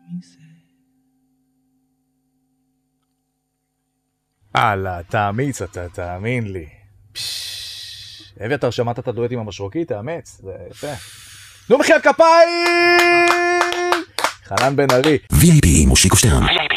מזה. הלאה, תאמיץ אתה, תאמין לי. אביתר, שמעת את הדואט עם המשרוקית? תאמץ, זה יפה. נו מחיאות כפיים! חנן בן ארי. VIP מושיקו שטרן.